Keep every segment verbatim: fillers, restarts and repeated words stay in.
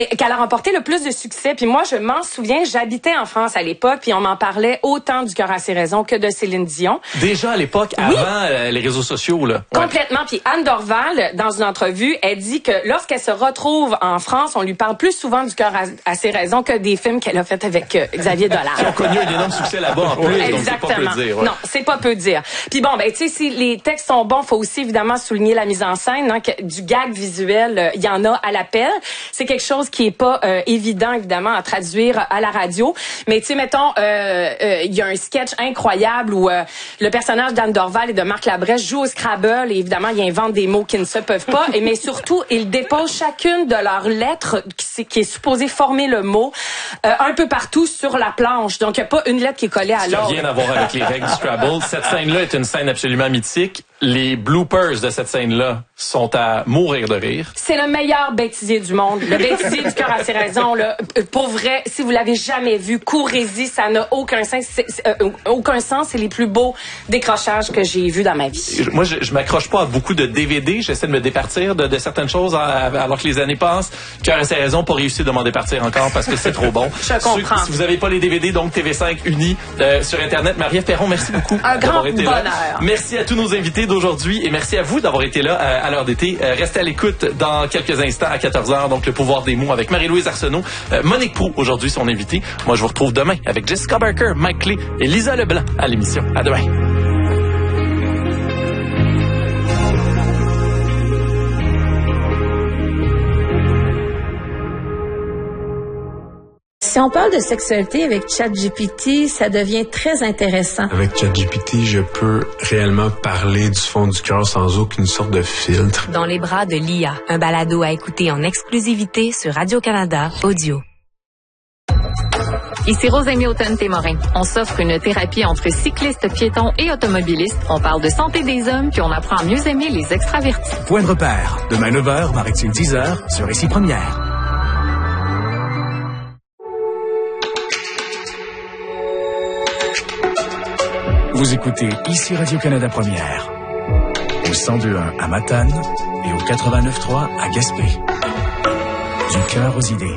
Qu'elle a remporté le plus de succès. Puis moi, je m'en souviens, j'habitais en France à l'époque, puis on m'en parlait autant du Cœur à ses raisons que de Céline Dion. Déjà à l'époque, oui. avant euh, les réseaux sociaux, là. Complètement. Ouais. Puis Anne Dorval, dans une entrevue, elle dit que lorsqu'elle se retrouve en France, on lui parle plus souvent du Cœur à, à ses raisons que des films qu'elle a fait avec euh, Xavier Dolan. Qui ont connu un énorme succès là-bas en plus. Exactement. Donc c'est pas peu dire. Ouais. Non, c'est pas peu dire. Puis bon, ben tu sais, si les textes sont bons, faut aussi évidemment souligner la mise en scène, hein, que du gag visuel, il euh, y en a à l'appel. C'est quelque chose qui est pas euh, évident, évidemment, à traduire à la radio. Mais, tu sais, mettons, il euh, euh, y a un sketch incroyable où euh, le personnage d'Anne Dorval et de Marc Labrèche joue au Scrabble et, évidemment, ils inventent des mots qui ne se peuvent pas. Et, mais surtout, ils déposent chacune de leurs lettres qui, qui est supposée former le mot euh, un peu partout sur la planche. Donc, il n'y a pas une lettre qui est collée à l'autre. Ça n'a rien à voir avec les règles du Scrabble. Cette scène-là est une scène absolument mythique. Les bloopers de cette scène-là sont à mourir de rire. C'est le meilleur bêtisier du monde. Le bêtisier du Cœur à ses raisons, là. Pour vrai, si vous l'avez jamais vu, courez-y, ça n'a aucun sens. C'est, c'est, euh, aucun sens. C'est les plus beaux décrochages que j'ai vus dans ma vie. Moi, je, je m'accroche pas à beaucoup de D V D. J'essaie de me départir de, de certaines choses alors que les années passent. Cœur à ses raisons, pas réussi de m'en départir encore parce que c'est trop bon. Je comprends. Si, si vous avez pas les D V D, donc T V cinq Uni euh, sur Internet. Marie-Ève Perron, merci beaucoup Un d'avoir grand été bonheur. là. Merci à tous nos invités d'aujourd'hui et merci à vous d'avoir été là à, à l'heure d'été. Euh, restez à l'écoute dans quelques instants à quatorze heures. Donc, le pouvoir des mots avec Marie-Louise Arsenault. Euh, Monique Proulx, aujourd'hui, son invitée. Moi, je vous retrouve demain avec Jessica Barker, Mike Clé et Lisa Leblanc à l'émission. À demain. Si on parle de sexualité avec ChatGPT, ça devient très intéressant. Avec ChatGPT, je peux réellement parler du fond du cœur sans aucune sorte de filtre. Dans les bras de l'I A, un balado à écouter en exclusivité sur Radio-Canada Audio. Ici Rosémie Automne-Témorin. On s'offre une thérapie entre cyclistes, piétons et automobilistes. On parle de santé des hommes puis on apprend à mieux aimer les extravertis. Point de repère. Demain neuf heures, Maritime dix heures, sur Ici Première. Vous écoutez Ici Radio-Canada Première. Au cent deux point un à Matane et au quatre-vingt-neuf point trois à Gaspé. Du cœur aux idées.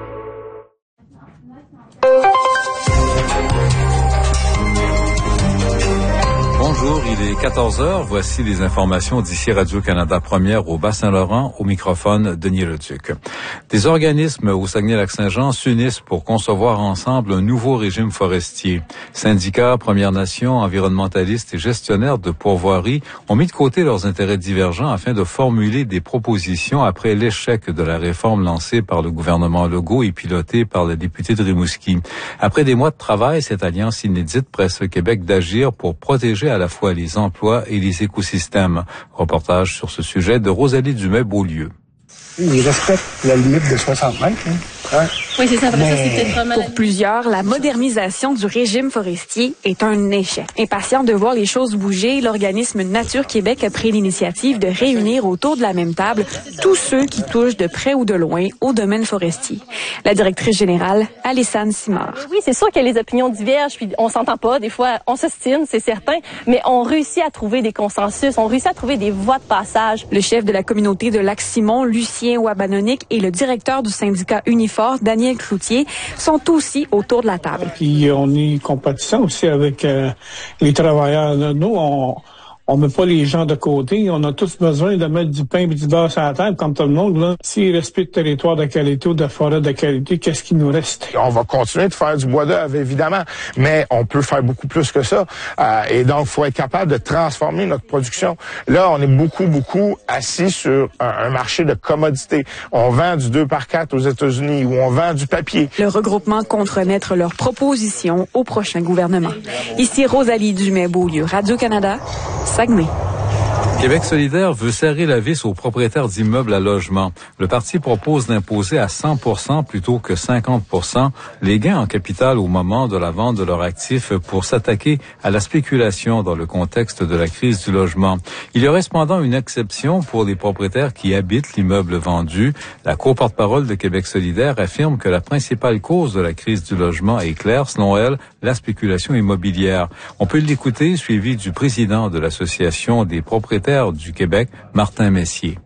Bonjour, il est quatorze heures. Voici les informations d'ici Radio-Canada Première au Bas-Saint-Laurent. Au microphone, Denis Leduc. Des organismes au Saguenay-Lac-Saint-Jean s'unissent pour concevoir ensemble un nouveau régime forestier. Syndicats, Premières Nations, environnementalistes et gestionnaires de pourvoiries ont mis de côté leurs intérêts divergents afin de formuler des propositions après l'échec de la réforme lancée par le gouvernement Legault et pilotée par la députée de Rimouski. Après des mois de travail, cette alliance inédite presse le Québec d'agir pour protéger à la fois les emplois et les écosystèmes. Reportage sur ce sujet de Rosalie Dumais-Beaulieu. Ils respectent la limite de soixante mètres. Hein? Hein? Oui, c'est ça. Mais... ça c'est peut-être vraiment... Pour plusieurs, la modernisation du régime forestier est un échec. Impatient de voir les choses bouger, l'organisme Nature Québec a pris l'initiative de réunir autour de la même table tous ceux qui touchent de près ou de loin au domaine forestier. La directrice générale, Alessane Simard. Oui, c'est sûr que les opinions divergent, puis on s'entend pas. Des fois, on s'ostine, c'est certain, mais on réussit à trouver des consensus, on réussit à trouver des voies de passage. Le chef de la communauté de Lac-Simon, Lucien Wabanonic, et le directeur du syndicat Unifor, Daniel Cloutier, sont aussi autour de la table. Puis on est compatissant aussi avec euh, les travailleurs. Nous, on on met pas les gens de côté. On a tous besoin de mettre du pain et du beurre sur la table, comme tout le monde. Là. S'il reste plus de territoire de qualité ou de forêt de qualité, qu'est-ce qui nous reste? On va continuer de faire du bois d'œuvre, évidemment, mais on peut faire beaucoup plus que ça. Euh, et donc, il faut être capable de transformer notre production. Là, on est beaucoup, beaucoup assis sur un, un marché de commodités. On vend du deux par quatre aux États-Unis ou on vend du papier. Le regroupement compte remettre leurs propositions au prochain gouvernement. Ici Rosalie Dumais-Beaulieu, Radio-Canada, Saguenay. Québec solidaire veut serrer la vis aux propriétaires d'immeubles à logement. Le parti propose d'imposer à cent pour cent plutôt que cinquante pour cent les gains en capital au moment de la vente de leurs actifs pour s'attaquer à la spéculation dans le contexte de la crise du logement. Il y aurait cependant une exception pour les propriétaires qui habitent l'immeuble vendu. La co-porte-parole de Québec solidaire affirme que la principale cause de la crise du logement est claire, selon elle, la spéculation immobilière. On peut l'écouter, suivi du président de l'Association des propriétaires du Québec, Martin Messier.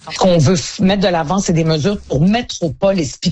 Ce qu'on veut f- mettre de l'avant, c'est des mesures pour mettre au pas les